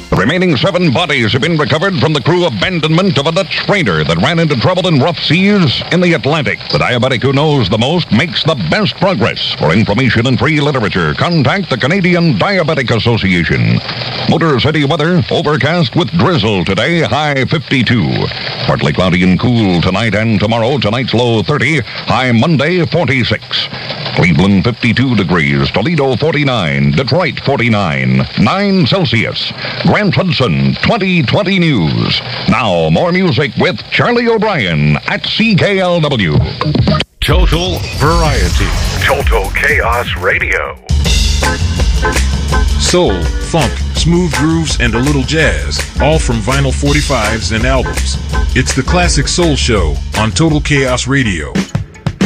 The remaining 7 bodies have been recovered from the crew abandonment of a Dutch freighter that ran into trouble in rough seas in the Atlantic. The diabetic who knows the most makes the best progress. For information and free literature, contact the Canadian Diabetic Association. Motor City weather, overcast with drizzle today, high 52. Partly cloudy and cool tonight and tomorrow. Tonight's low 30, high Monday 46. Cleveland 52 degrees, Toledo 49, Detroit 49, 9 Celsius. Grant Hudson 2020 News. Now more music with Charlie O'Brien at CKLW. Total variety. Total Chaos Radio. Soul, funk, smooth grooves, and a little jazz, all from vinyl 45s and albums. It's the Classic Soul Show on Total Chaos Radio.